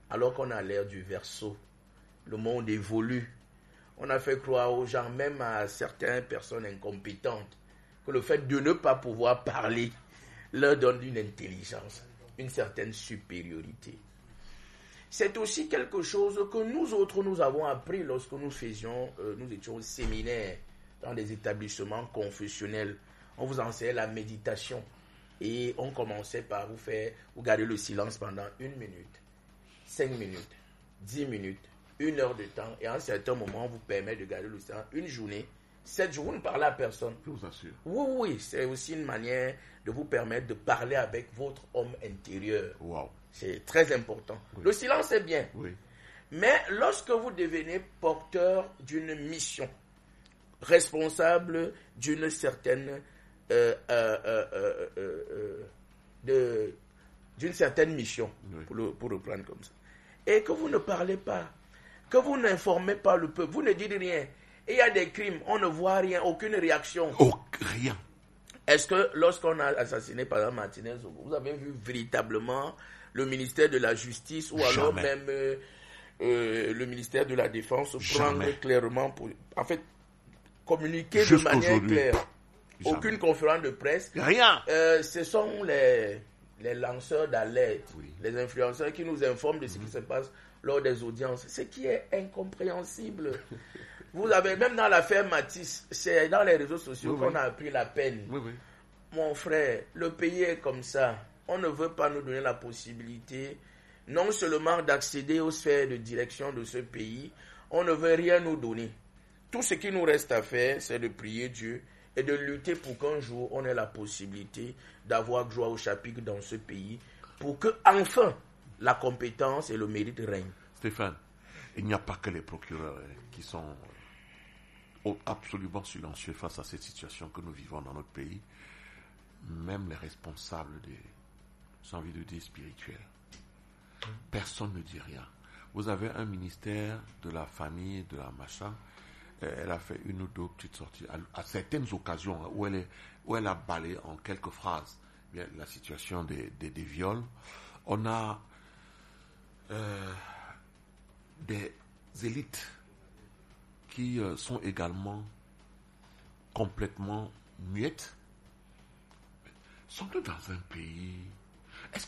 alors qu'on a l'ère du Verseau. Le monde évolue. On a fait croire aux gens, même à certaines personnes incompétentes, que le fait de ne pas pouvoir parler leur donne une intelligence, une certaine supériorité. C'est aussi quelque chose que nous autres, nous avons appris lorsque nous étions au séminaire dans des établissements confessionnels. On vous enseignait la méditation et on commençait par vous garder le silence pendant 1 minute, 5 minutes, 10 minutes, 1 heure de temps, et à un certain moment, on vous permet de garder le silence 1 journée, 7 jours, vous ne parlez à personne. Je vous assure. Oui, c'est aussi une manière de vous permettre de parler avec votre homme intérieur. Wow. C'est très important. Oui. Le silence est bien. Oui. Mais lorsque vous devenez porteur d'une mission, responsable d'une certaine d'une certaine mission, oui, pour reprendre comme ça, et que vous ne parlez pas, que vous n'informez pas le peuple, vous ne dites rien, et il y a des crimes, on ne voit rien, aucune réaction. Rien. Est-ce que lorsqu'on a assassiné par exemple Martinez, vous avez vu véritablement le ministère de la Justice ou alors même le ministère de la Défense prendre clairement pour, en fait, communiquer de manière claire? Aucune conférence de presse. Rien. Ce sont les lanceurs d'alerte, oui, les influenceurs qui nous informent de ce qui se passe lors des audiences. Ce qui est incompréhensible. Vous avez, même dans l'affaire Matisse, c'est dans les réseaux sociaux qu'on a appris la peine. Oui, oui. Mon frère, le pays est comme ça. On ne veut pas nous donner la possibilité, non seulement d'accéder aux sphères de direction de ce pays, on ne veut rien nous donner. Tout ce qui nous reste à faire, c'est de prier Dieu et de lutter pour qu'un jour, on ait la possibilité d'avoir gloire au chapitre dans ce pays, pour que, enfin, la compétence et le mérite règnent. Stéphane, il n'y a pas que les procureurs qui sont absolument silencieux face à cette situation que nous vivons dans notre pays. Même les responsables des, j'ai envie de dire, spirituels. Personne ne dit rien. Vous avez un ministère de la famille, de la machin. Elle a fait une ou deux petites sorties à certaines occasions où elle a balayé en quelques phrases bien, la situation des viols. On a des élites qui sont également complètement muettes. Sommes-nous dans un pays? Est-ce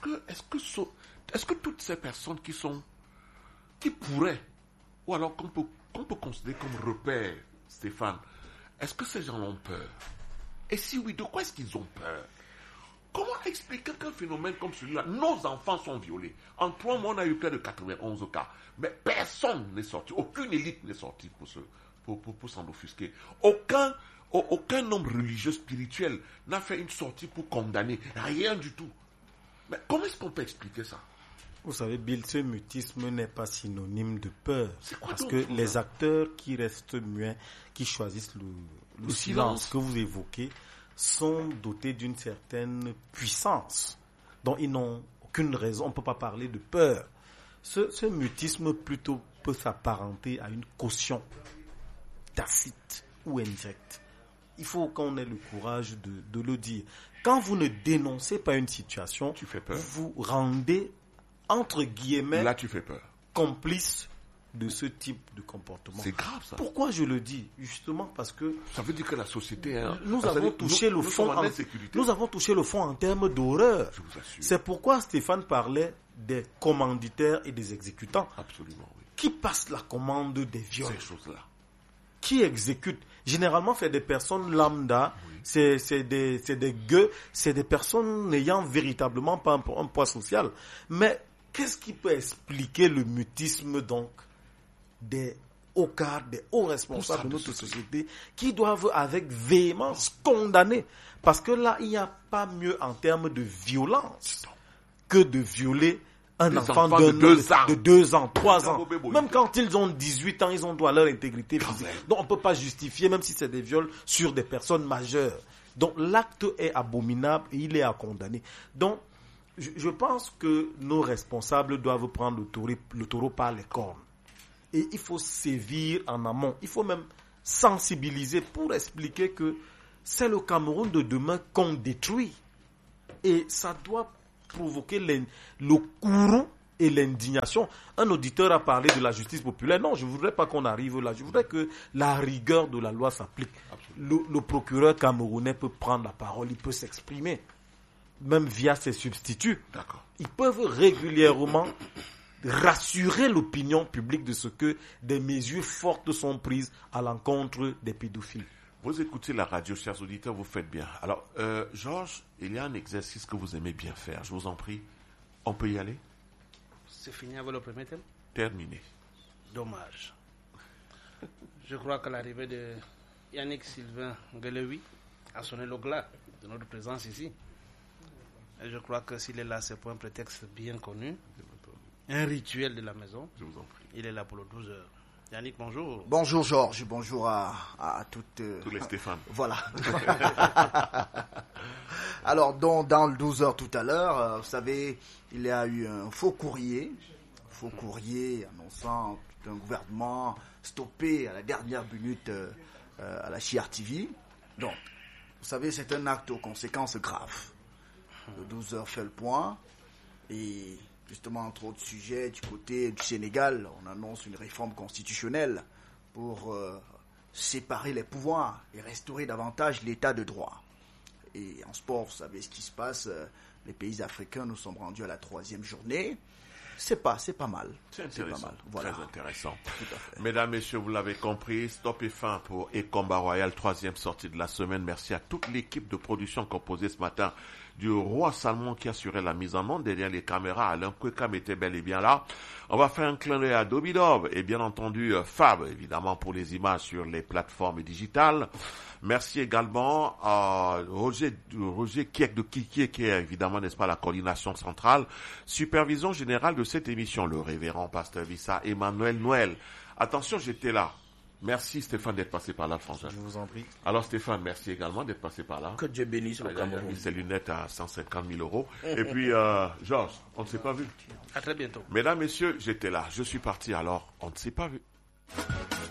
que toutes ces personnes qui pourraient, ou alors qu'on peut considérer comme repère, Stéphane, est-ce que ces gens ont peur? Et si oui, de quoi est-ce qu'ils ont peur? Comment expliquer qu'un phénomène comme celui-là, nos enfants sont violés? En 3 mois, on a eu près de 91 cas. Mais personne n'est sorti, aucune élite n'est sortie pour s'en offusquer. Aucun homme religieux spirituel n'a fait une sortie pour condamner. Rien du tout. Mais comment est-ce qu'on peut expliquer ça? Vous savez, Bill, ce mutisme n'est pas synonyme de peur. Parce que ça? Les acteurs qui restent muets, qui choisissent le silence que vous évoquez, sont dotés d'une certaine puissance dont ils n'ont aucune raison. On ne peut pas parler de peur. Ce mutisme plutôt peut s'apparenter à une caution tacite ou indirecte. Il faut qu'on ait le courage de le dire. Quand vous ne dénoncez pas une situation, tu fais peur. Vous rendez, entre guillemets, là tu fais peur, complice de ce type de comportement. C'est grave ça. Pourquoi je le dis? Justement parce que ça veut dire que la société, nous avons touché le fond. Nous avons touché le fond en termes d'horreur. Je vous assure. C'est pourquoi Stéphane parlait des commanditaires et des exécutants. Absolument, oui. Qui passent la commande des viols? Ces choses-là. Qui exécutent? Généralement, c'est des personnes lambda, oui. c'est des gueux, c'est des personnes n'ayant véritablement pas un poids social. Mais qu'est-ce qui peut expliquer le mutisme donc des hauts cadres, des hauts responsables de notre société qui doivent avec véhémence condamner? Parce que là, il n'y a pas mieux en termes de violence que de violer un enfant de 2 ans, 3 ans. Même quand ils ont 18 ans, ils ont droit à leur intégrité physique. Donc on ne peut pas justifier, même si c'est des viols sur des personnes majeures. Donc l'acte est abominable et il est à condamner. Donc je pense que nos responsables doivent prendre le taureau par les cornes. Et il faut sévir en amont. Il faut même sensibiliser pour expliquer que c'est le Cameroun de demain qu'on détruit. Et ça doit provoquer le courroux et l'indignation. Un auditeur a parlé de la justice populaire. Non, je ne voudrais pas qu'on arrive là. Je voudrais que la rigueur de la loi s'applique. Le procureur camerounais peut prendre la parole, il peut s'exprimer, même via ses substituts. D'accord. Ils peuvent régulièrement rassurer l'opinion publique de ce que des mesures fortes sont prises à l'encontre des pédophiles. Vous écoutez la radio, chers auditeurs, vous faites bien. Alors, Georges, il y a un exercice que vous aimez bien faire. Je vous en prie. On peut y aller? C'est fini avec le premier thème? Terminé. Dommage. Je crois que l'arrivée de Yannick Sylvain Guelewi a sonné le glas de notre présence ici. Et je crois que s'il est là, c'est pour un prétexte bien connu. Un rituel de la maison. Je vous en prie. Il est là pour le 12h. Yannick, bonjour. Bonjour Georges, bonjour à toutes... Tous les Stéphane. Voilà. Alors, dans le 12h tout à l'heure, vous savez, il y a eu un faux courrier annonçant un gouvernement stoppé à la dernière minute à la Chir TV. Donc, vous savez, c'est un acte aux conséquences graves. Le 12h fait le point et... Justement, entre autres sujets, du côté du Sénégal, on annonce une réforme constitutionnelle pour séparer les pouvoirs et restaurer davantage l'état de droit. Et en sport, vous savez ce qui se passe, les pays africains, nous sommes rendus à la 3e journée. C'est pas mal. C'est intéressant, pas mal. Voilà. Très intéressant. Tout à fait. Mesdames, Messieurs, vous l'avez compris, stop et fin pour Combat Royal, 3e sortie de la semaine. Merci à toute l'équipe de production composée ce matin du Roi Salmon qui assurait la mise en onde derrière les caméras. Alain Kwekam était bel et bien là. On va faire un clin d'œil à Dobidob et bien entendu Fab, évidemment, pour les images sur les plateformes digitales. Merci également à Roger Kiek de Kiki, qui est évidemment, n'est-ce pas, la coordination centrale. Supervision générale de cette émission, le révérend pasteur Vissa Emmanuel Noël. Attention, j'étais là. Merci Stéphane d'être passé par là, François. Je vous en prie. Alors Stéphane, merci également d'être passé par là. Que Dieu bénisse le Il a Cameroun. mis ses lunettes à 150 000 euros. Et puis, Georges, on ne s'est pas vu. À très bientôt. Mesdames, Messieurs, j'étais là. Je suis parti, alors on ne s'est pas vu.